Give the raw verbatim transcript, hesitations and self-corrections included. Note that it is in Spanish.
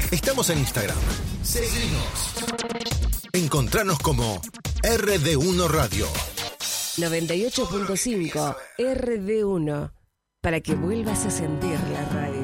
Estamos en Instagram. Seguinos. Encontranos como R D uno Radio. noventa y ocho punto cinco R D uno. Para que vuelvas a sentir la radio.